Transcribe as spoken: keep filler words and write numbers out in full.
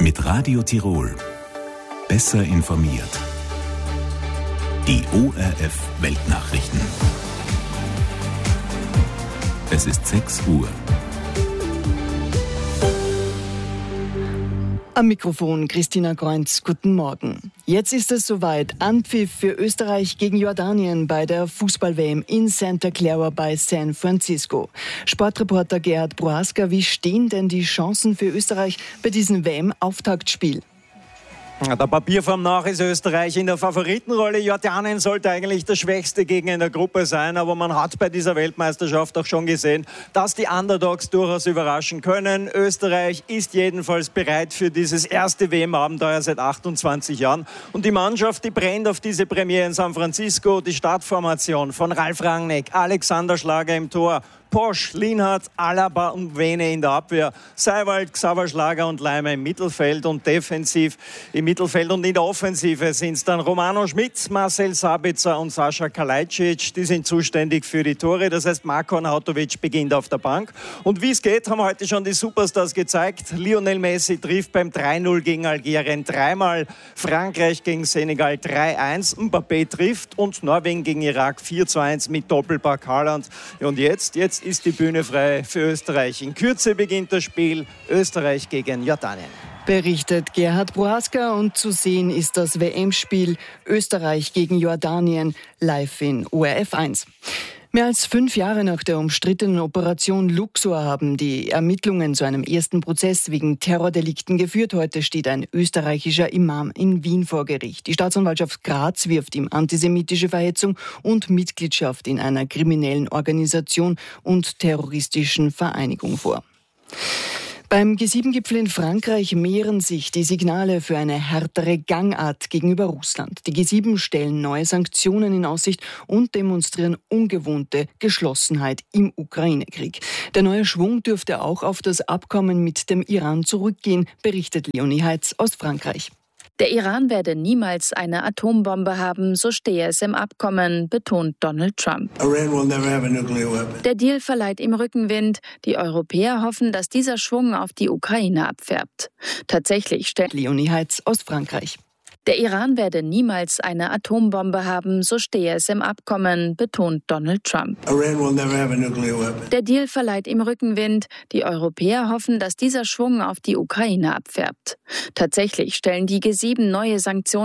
Mit Radio Tirol. Besser informiert. Die O R F Weltnachrichten. Es ist sechs Uhr. Am Mikrofon Christina Kreunz, guten Morgen. Jetzt ist es soweit. Anpfiff für Österreich gegen Jordanien bei der Fußball-W M in Santa Clara bei San Francisco. Sportreporter Gerhard Prohaska, wie stehen denn die Chancen für Österreich bei diesem W M-Auftaktspiel? Der Papierform nach ist Österreich in der Favoritenrolle. Jordanien sollte eigentlich der schwächste Gegner in der Gruppe sein, aber man hat bei dieser Weltmeisterschaft auch schon gesehen, dass die Underdogs durchaus überraschen können. Österreich ist jedenfalls bereit für dieses erste W M-Abenteuer seit achtundzwanzig Jahren. Und die Mannschaft, die brennt auf diese Premiere in San Francisco. Die Startformation von Ralf Rangnick, Alexander Schlager im Tor, Posch, Lienhardt, Alaba und Vene in der Abwehr, Seiwald, Xaver Schlager und Leimer im Mittelfeld und defensiv im Mittelfeld und in der Offensive sind es dann Romano Schmidt, Marcel Sabitzer und Sascha Kalajdzic. Die sind zuständig für die Tore, das heißt Marko Arnautovic beginnt auf der Bank. Und wie es geht, haben heute schon die Superstars gezeigt. Lionel Messi trifft beim drei null gegen Algerien dreimal, Frankreich gegen Senegal drei eins, Mbappé trifft und Norwegen gegen Irak vier zu eins mit Doppelpack Haaland. Und jetzt, jetzt ist die Bühne frei für Österreich. In Kürze beginnt das Spiel Österreich gegen Jordanien. Berichtet Gerhard Prohaska, und zu sehen ist das W M-Spiel Österreich gegen Jordanien live in O R F eins. Mehr als fünf Jahre nach der umstrittenen Operation Luxor haben die Ermittlungen zu einem ersten Prozess wegen Terrordelikten geführt. Heute steht ein österreichischer Imam in Wien vor Gericht. Die Staatsanwaltschaft Graz wirft ihm antisemitische Verhetzung und Mitgliedschaft in einer kriminellen Organisation und terroristischen Vereinigung vor. Beim G sieben Gipfel in Frankreich mehren sich die Signale für eine härtere Gangart gegenüber Russland. Die G sieben stellen neue Sanktionen in Aussicht und demonstrieren ungewohnte Geschlossenheit im Ukraine-Krieg. Der neue Schwung dürfte auch auf das Abkommen mit dem Iran zurückgehen, berichtet Leonie Heitz aus Frankreich. Der Iran werde niemals eine Atombombe haben, so stehe es im Abkommen, betont Donald Trump. Der Deal verleiht ihm Rückenwind. Die Europäer hoffen, dass dieser Schwung auf die Ukraine abfärbt. Tatsächlich stellt Leonie Heitz aus Frankreich. Der Iran werde niemals eine Atombombe haben, so stehe es im Abkommen, betont Donald Trump. Der Deal verleiht ihm Rückenwind. Die Europäer hoffen, dass dieser Schwung auf die Ukraine abfärbt. Tatsächlich stellen die G sieben neue Sanktionen